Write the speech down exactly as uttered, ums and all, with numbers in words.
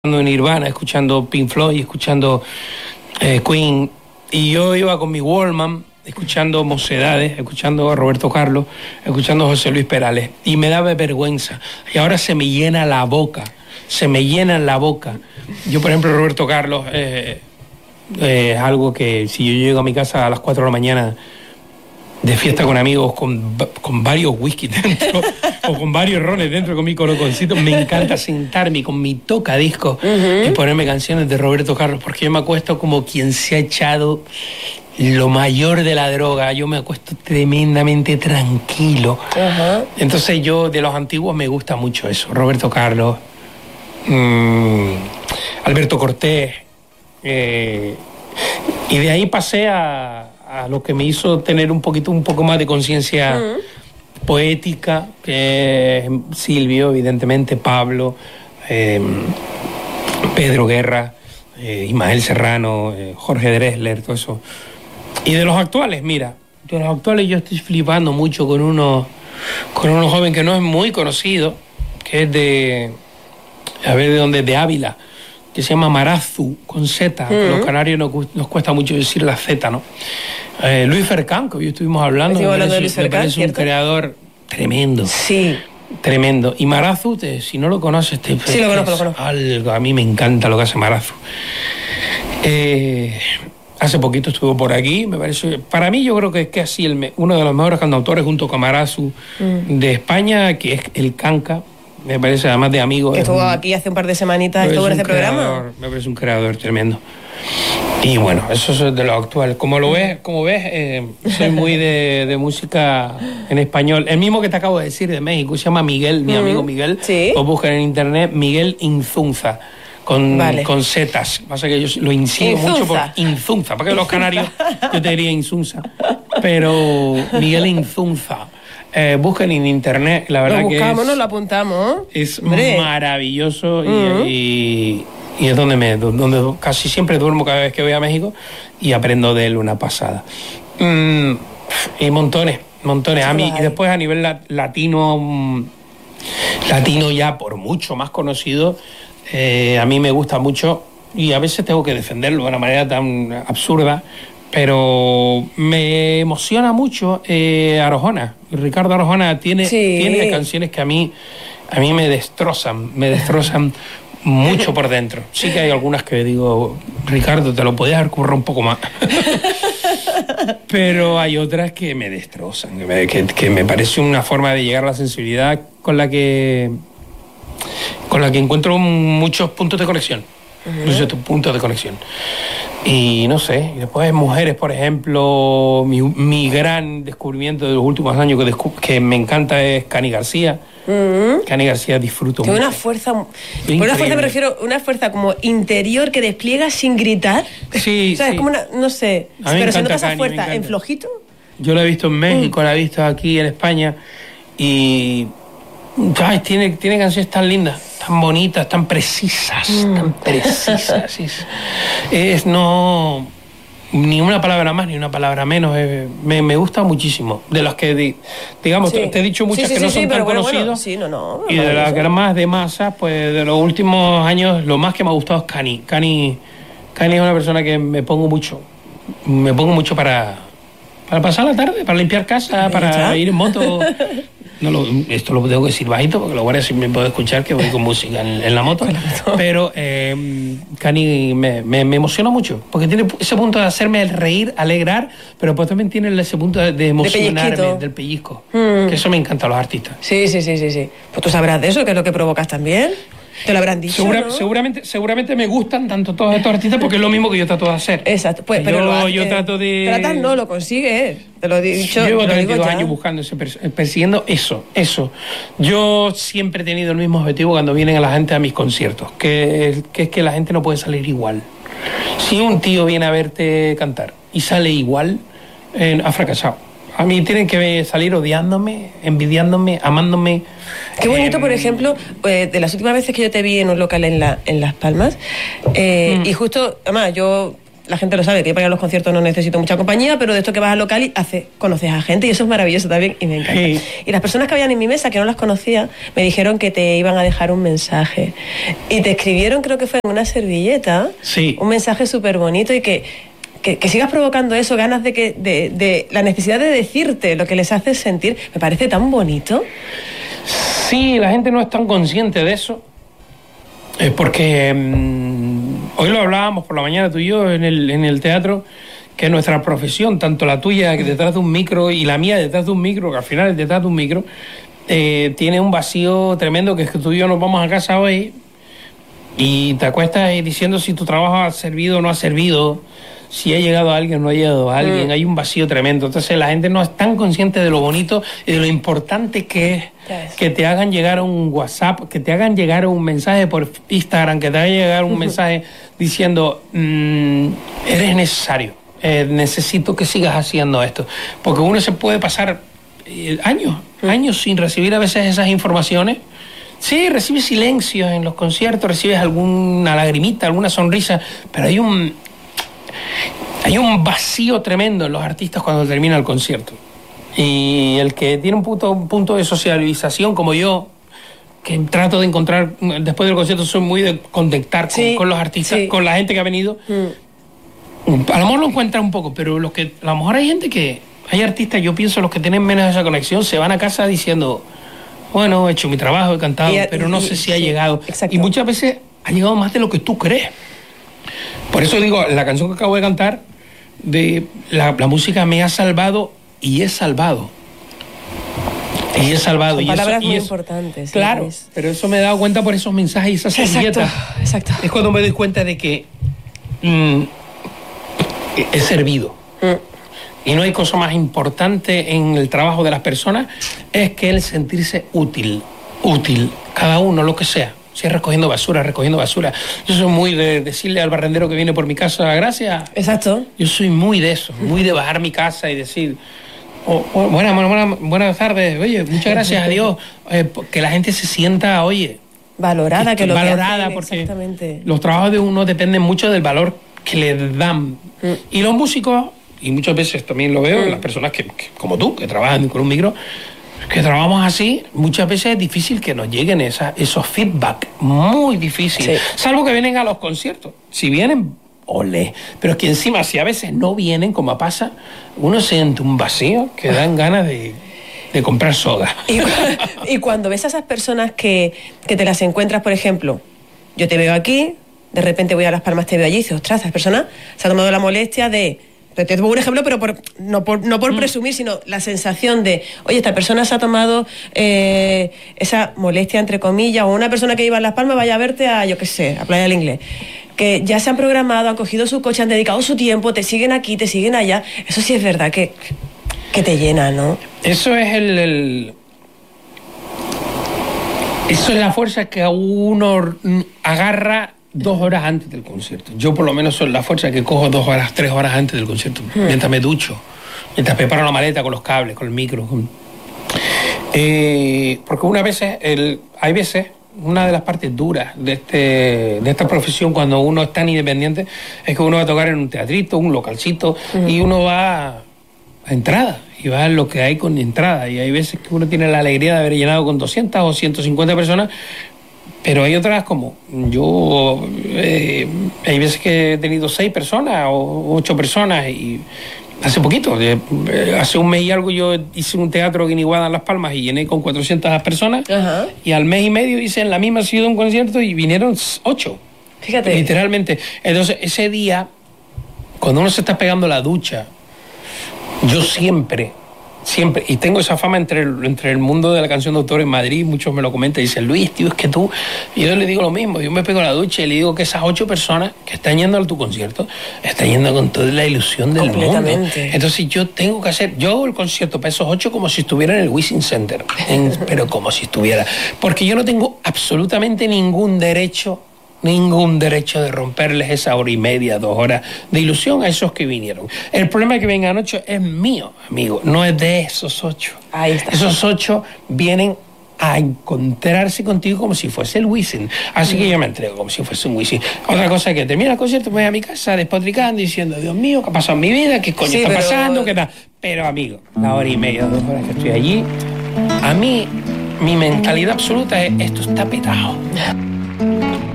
Nirvana, escuchando Pink Floyd, escuchando eh, Queen, y yo iba con mi Walkman escuchando Mocedades, escuchando a Roberto Carlos, escuchando a José Luis Perales, y me daba vergüenza, y ahora se me llena la boca, se me llena la boca. Yo, por ejemplo, Roberto Carlos eh, eh, es algo que si yo llego a mi casa a las cuatro de la mañana de fiesta con amigos, con, con varios whisky dentro, o con varios rones dentro, con mi coloconcito, me encanta sentarme con mi tocadiscos uh-huh. y ponerme canciones de Roberto Carlos, porque yo me acuesto como quien se ha echado lo mayor de la droga, yo me acuesto tremendamente tranquilo. Uh-huh. Entonces yo, de los antiguos, me gusta mucho eso, Roberto Carlos, mmm, Alberto Cortés, eh, y de ahí pasé a... a lo que me hizo tener un poquito un poco más de conciencia uh-huh. poética, que es Silvio, evidentemente, Pablo, eh, Pedro Guerra, eh, Ismael Serrano, eh, Jorge Drexler, todo eso. Y de los actuales, mira, de los actuales yo estoy flipando mucho con uno, con uno joven que no es muy conocido, que es de, a ver de dónde, de Ávila, que se llama Marazú, con Z. Uh-huh. Los canarios nos, nos cuesta mucho decir la Z, ¿no? Eh, Luis Fercán, que hoy estuvimos hablando, me hablando parece, de Luis Fercán, me parece un creador tremendo. Sí. Tremendo. Y Marazú, te, si no lo conoces, te, sí, lo conozco, lo conozco. Algo, a mí me encanta lo que hace Marazú. Eh, hace poquito estuvo por aquí, me parece. Para mí, yo creo que es que así el, uno de los mejores cantautores junto con Marazú mm. de España, que es el Canca. Me parece, además de amigo. Que estuvo un, aquí hace un par de semanitas, estuvo en este creador, programa. Me parece un creador tremendo. Y bueno, eso es de lo actual. Como lo ves, como ves, eh, soy muy de, de música en español. El mismo que te acabo de decir de México, se llama Miguel, mi uh-huh. amigo Miguel. Sí. Lo buscan en internet, Miguel Inzunza, con, vale. con zetas. Pasa que yo lo incido mucho por Inzunza, porque los canarios yo te diría Inzunza. Pero Miguel Inzunza. Eh, busquen en internet, la verdad lo buscamos, que es, nos lo apuntamos. Es Hombre. maravilloso uh-huh. y, y, y es donde me donde casi siempre duermo cada vez que voy a México y aprendo de él una pasada. Mm, y montones, montones. A mí, y después a nivel latino, latino ya por mucho más conocido, eh, a mí me gusta mucho y a veces tengo que defenderlo de una manera tan absurda. Pero me emociona mucho eh, Arjona. Ricardo Arjona tiene, sí. tiene canciones que a mí, a mí me destrozan, me destrozan mucho por dentro. Sí que hay algunas que digo, Ricardo, te lo podías haber currado un poco más. Pero hay otras que me destrozan, que me, que, que me parece una forma de llegar a la sensibilidad con la que, con la que encuentro muchos puntos de conexión. Uh-huh. Muchos puntos de conexión. Y no sé, y después mujeres, por ejemplo, mi, mi gran descubrimiento de los últimos años que, descu- que me encanta es Cani García. Uh-huh. Cani García disfruto Tiene mucho. Una fuerza, por una fuerza me refiero, una fuerza como interior que despliega sin gritar. Sí, o sea, sí. es como una, no sé, a mí pero se nota esa Cani, fuerza en flojito. Yo la he visto en México, uh. la he visto aquí en España y ay, tiene, tiene canciones tan lindas, tan bonitas, tan precisas, mm. tan precisas. Es, es no... Ni una palabra más, ni una palabra menos. Eh, me, me gusta muchísimo. De las que, di, digamos, sí. te he dicho muchas sí, sí, que no sí, son sí, tan bueno, conocidos. Bueno, sí, no, no, y de las que eran más de masa, pues de los últimos años, lo más que me ha gustado es Cani. Cani, Cani es una persona que me pongo mucho. Me pongo mucho para, para pasar la tarde, para limpiar casa, para ir en moto. No lo, esto lo tengo que decir bajito porque lo guardia siempre me puedo escuchar que voy con música en, en la moto. Pero eh, Cani me, me, me emociona mucho porque tiene ese punto de hacerme reír, alegrar, pero pues también tiene ese punto de, de emocionarme, de del pellizco. Mm. Que eso me encanta a los artistas. Sí, sí, sí, sí, sí. Pues tú sabrás de eso, que es lo que provocas también. Te lo habrán dicho, Segura, ¿no? seguramente, seguramente me gustan tanto todos estos artistas porque es lo mismo que yo trato de hacer. Exacto. Pues, yo, pero lo hace, yo trato de... Tratas no, lo consigues. Te lo he dicho. Llevo treinta y dos ya. años buscando, ese, persiguiendo eso, eso. Yo siempre he tenido el mismo objetivo cuando vienen a la gente a mis conciertos, que, que es que la gente no puede salir igual. Si un tío viene a verte cantar y sale igual, eh, ha fracasado. A mí tienen que salir odiándome, envidiándome, amándome. Qué bonito, eh, por ejemplo, eh, de las últimas veces que yo te vi en un local en, la, en Las Palmas, eh, mm. y justo, además, yo la gente lo sabe, que para ir a los conciertos no necesito mucha compañía, pero de esto que vas al local y hace, conoces a gente y eso es maravilloso también y me encanta. Sí. Y las personas que habían en mi mesa, que no las conocía, me dijeron que te iban a dejar un mensaje. Y te escribieron, creo que fue en una servilleta, sí. un mensaje súper bonito y que, que, que sigas provocando eso, ganas de que de, de la necesidad de decirte lo que les hace sentir, me parece tan bonito. Sí, la gente no es tan consciente de eso. Es porque mmm, hoy lo hablábamos por la mañana tú y yo en el, en el teatro, que nuestra profesión, tanto la tuya que detrás de un micro y la mía detrás de un micro, que al final es detrás de un micro, eh, tiene un vacío tremendo, que es que tú y yo nos vamos a casa hoy y te acuestas diciendo si tu trabajo ha servido o no ha servido, si ha llegado a alguien o no ha llegado a alguien, mm. hay un vacío tremendo. Entonces la gente no es tan consciente de lo bonito y de lo importante que es yes. que te hagan llegar un WhatsApp, que te hagan llegar un mensaje por Instagram, que te hagan llegar un uh-huh. mensaje diciendo mmm, eres necesario, eh, necesito que sigas haciendo esto. Porque uno se puede pasar eh, años, uh-huh. años sin recibir a veces esas informaciones. Sí, recibes silencios en los conciertos, recibes alguna lagrimita, alguna sonrisa, pero hay un... Hay un vacío tremendo en los artistas cuando termina el concierto. Y el que tiene un punto, un punto de socialización como yo, que trato de encontrar, después del concierto soy muy de conectar con, sí, con los artistas, sí. con la gente que ha venido. Mm. A lo mejor lo encuentra un poco, pero los que, a lo mejor hay gente que, hay artistas, yo pienso los que tienen menos esa conexión, se van a casa diciendo, bueno, he hecho mi trabajo, he cantado, y, pero no y, sé si sí, ha llegado. Exacto. Y muchas veces ha llegado más de lo que tú crees. Por eso digo, la canción que acabo de cantar, de la, la música me ha salvado y he salvado. Y he salvado. Son y palabras eso, muy y eso, importantes. Claro, es. Pero eso me he dado cuenta por esos mensajes y esas servilletas. Exacto, exacto. Es cuando me doy cuenta de que mm, he servido. Mm. Y no hay cosa más importante en el trabajo de las personas, es que el sentirse útil, útil, cada uno, lo que sea. Si es recogiendo basura, recogiendo basura. Yo soy muy de decirle al barrendero que viene por mi casa, gracias. Exacto. Yo soy muy de eso, muy de bajar mi casa y decir, oh, oh, buenas, buenas, buenas tardes, oye, muchas gracias a Dios. Eh, que la gente se sienta, oye... Valorada, que, que lo valorada, que hacen, porque exactamente. Los trabajos de uno dependen mucho del valor que le dan. Mm. Y los músicos, y muchas veces también lo veo, mm. las personas que, que, como tú, que trabajan con un micro... que trabajamos así, muchas veces es difícil que nos lleguen esa, esos feedback, muy difícil, sí. salvo que vienen a los conciertos. Si vienen, ole, pero es que encima si a veces no vienen, como pasa, uno siente un vacío que dan ganas de, de comprar soda. Y, y cuando ves a esas personas que, que te las encuentras, por ejemplo, yo te veo aquí, de repente voy a Las Palmas, te veo allí y dices, ostras, esa persona se ha tomado la molestia de... Te tengo un ejemplo, pero por, no por, no por mm. presumir, sino la sensación de, oye, esta persona se ha tomado eh, esa molestia, entre comillas, o una persona que iba a Las Palmas vaya a verte a, yo qué sé, a Playa del Inglés, que ya se han programado, han cogido su coche, han dedicado su tiempo, te siguen aquí, te siguen allá. Eso sí es verdad que, que te llena, ¿no? Eso es el, el... Eso es la fuerza que a uno agarra dos horas antes del concierto. Yo por lo menos soy la fuerza que cojo dos horas, tres horas antes del concierto, hmm. mientras me ducho, mientras preparo la maleta con los cables, con el micro. Con... Eh, porque una vez, el, hay veces, una de las partes duras de, este, de esta profesión cuando uno es tan independiente es que uno va a tocar en un teatrito, un localcito, hmm. y uno va a entrada, y va a lo que hay con entrada, y hay veces que uno tiene la alegría de haber llenado con doscientas o ciento cincuenta personas. Pero hay otras como yo, eh, hay veces que he tenido seis personas o ocho personas y hace poquito, eh, hace un mes y algo yo hice un teatro en Iguada en Las Palmas y llené con cuatrocientas personas. Ajá. Y al mes y medio hice en la misma ciudad un concierto y vinieron ocho. Fíjate. Literalmente. Entonces ese día, cuando uno se está pegando la ducha, yo siempre... Siempre, y tengo esa fama entre el, entre el mundo de la canción de autor en Madrid, muchos me lo comentan y dicen, Luis, tío, es que tú, y yo le digo lo mismo, yo me pego a la ducha y le digo que esas ocho personas que están yendo a tu concierto, están yendo con toda la ilusión del mundo. Entonces yo tengo que hacer, yo hago el concierto para esos ocho como si estuviera en el Wishing Center, en, pero como si estuviera, porque yo no tengo absolutamente ningún derecho ningún derecho de romperles esa hora y media, dos horas de ilusión a esos que vinieron. El problema de que vengan ocho es mío, amigo, no es de esos ocho. Ahí está. Esos ocho vienen a encontrarse contigo como si fuese el Wisin. Así que yo me entrego como si fuese un Wisin. Otra cosa es que termina el concierto, voy a mi casa despotricando, diciendo, Dios mío, ¿qué ha pasado en mi vida? ¿Qué coño Sí, está pero- pasando? ¿Qué tal? Pero, amigo, la hora y media, dos horas que estoy allí, a mí, mi mentalidad absoluta es, esto está petado.